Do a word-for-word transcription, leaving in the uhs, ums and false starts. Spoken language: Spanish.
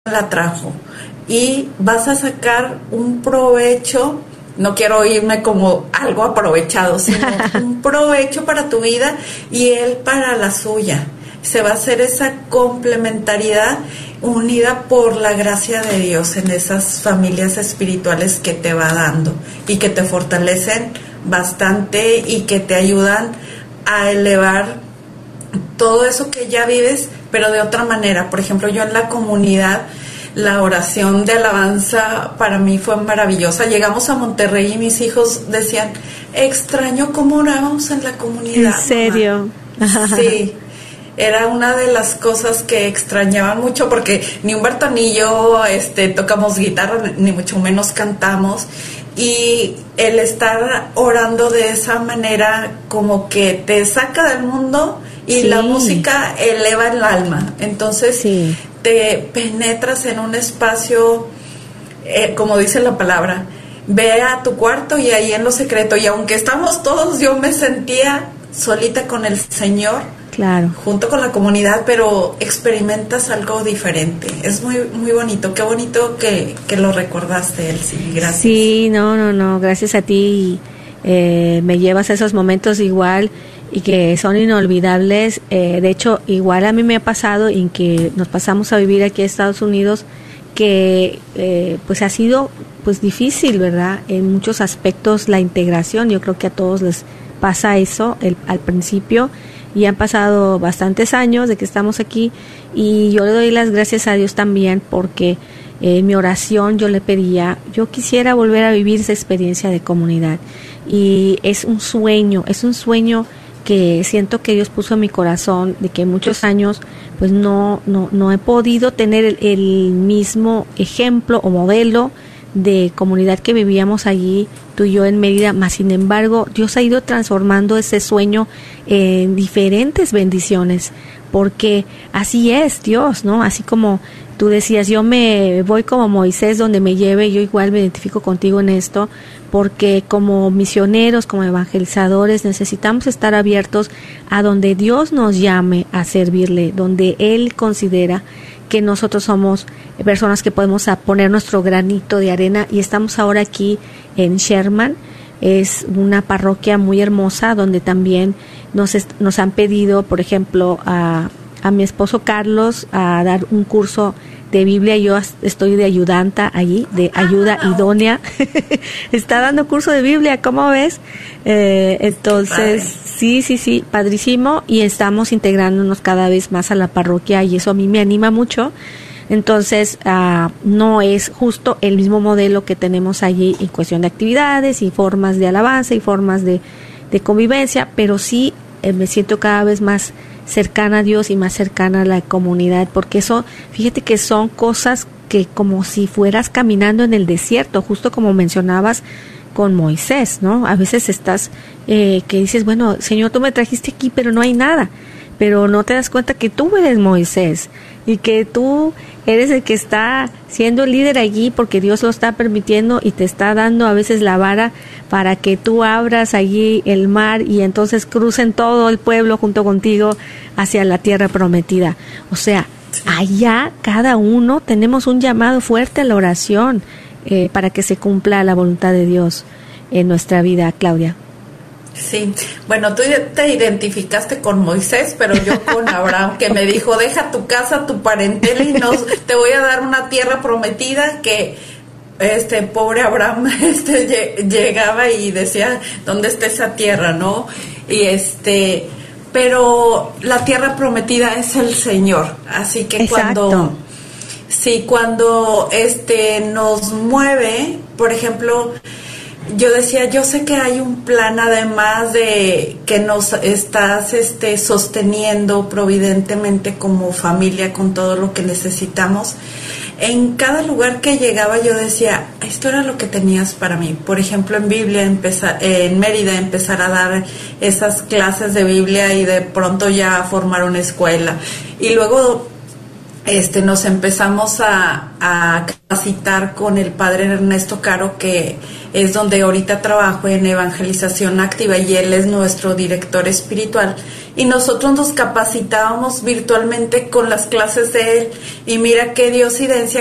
la trajo y vas a sacar un provecho, no quiero irme como algo aprovechado, sino un provecho para tu vida y él para la suya. Se va a hacer esa complementariedad unida por la gracia de Dios en esas familias espirituales que te va dando y que te fortalecen bastante y que te ayudan a elevar todo eso que ya vives, pero de otra manera. Por ejemplo, yo en la comunidad, la oración de alabanza para mí fue maravillosa. Llegamos a Monterrey y mis hijos decían, extraño cómo orábamos en la comunidad. ¿En serio? Mamá. Sí. Era una de las cosas que extrañaba mucho porque ni Humberto ni yo este, tocamos guitarra, ni mucho menos cantamos. Y el estar orando de esa manera como que te saca del mundo y sí. La música eleva el alma. Entonces sí. Te penetras en un espacio, eh, como dice la palabra, ve a tu cuarto y ahí en lo secreto. Y aunque estamos todos, yo me sentía solita con el Señor. Claro. Junto con la comunidad, pero experimentas algo diferente. Es muy muy bonito. Qué bonito que, que lo recordaste, Elsie. Gracias. Sí, no, no, no. Gracias a ti. Eh, me llevas a esos momentos igual y que son inolvidables. Eh, de hecho, igual a mí me ha pasado en que nos pasamos a vivir aquí a Estados Unidos, que eh, pues ha sido pues difícil, ¿verdad? En muchos aspectos la integración. Yo creo que a todos les pasa eso el, al principio. Y han pasado bastantes años de que estamos aquí y yo le doy las gracias a Dios también porque en eh, mi oración yo le pedía, yo quisiera volver a vivir esa experiencia de comunidad y es un sueño, es un sueño que siento que Dios puso en mi corazón de que muchos años pues no, no, no he podido tener el, el mismo ejemplo o modelo de comunidad que vivíamos allí, tú y yo en Mérida, más sin embargo, Dios ha ido transformando ese sueño en diferentes bendiciones, porque así es Dios, ¿no? Así como tú decías, yo me voy como Moisés donde me lleve, yo igual me identifico contigo en esto, porque como misioneros, como evangelizadores, necesitamos estar abiertos a donde Dios nos llame a servirle, donde Él considera que nosotros somos personas que podemos poner nuestro granito de arena y estamos ahora aquí en Sherman. Es una parroquia muy hermosa donde también nos, est- nos han pedido, por ejemplo, a, a mi esposo Carlos a dar un curso de Biblia. Yo estoy de ayudanta allí, de ayuda idónea. Está dando curso de Biblia, ¿cómo ves? Eh, entonces, sí, sí, sí, padrísimo. Y estamos integrándonos cada vez más a la parroquia y eso a mí me anima mucho. Entonces, uh, no es justo el mismo modelo que tenemos allí en cuestión de actividades y formas de alabanza y formas de, de convivencia, pero sí eh, me siento cada vez más cercana a Dios y más cercana a la comunidad, porque eso, fíjate que son cosas que como si fueras caminando en el desierto, justo como mencionabas con Moisés, ¿no? A veces estás, eh, que dices, bueno, Señor, tú me trajiste aquí, pero no hay nada, pero no te das cuenta que tú eres Moisés y que tú eres el que está siendo el líder allí porque Dios lo está permitiendo y te está dando a veces la vara para que tú abras allí el mar y entonces crucen todo el pueblo junto contigo hacia la tierra prometida. O sea, allá cada uno tenemos un llamado fuerte a la oración eh, para que se cumpla la voluntad de Dios en nuestra vida, Claudia. Sí, bueno, tú te identificaste con Moisés, pero yo con Abraham, que me dijo, deja tu casa, tu parentela y nos, te voy a dar una tierra prometida, que este pobre Abraham este llegaba y decía, ¿dónde está esa tierra, no? Y este, pero la tierra prometida es el Señor, así que Exacto. cuando, sí, cuando este nos mueve, por ejemplo, yo decía, yo sé que hay un plan además de que nos estás este sosteniendo providentemente como familia con todo lo que necesitamos. En cada lugar que llegaba yo decía, esto era lo que tenías para mí. Por ejemplo, en Biblia, empezar, eh, en Mérida, empezar a dar esas clases de Biblia y de pronto ya formar una escuela. Y luego este, nos empezamos a, a capacitar con el padre Ernesto Caro, que es donde ahorita trabajo en evangelización activa, y él es nuestro director espiritual, y nosotros nos capacitábamos virtualmente con las clases de él, y mira qué diosidencia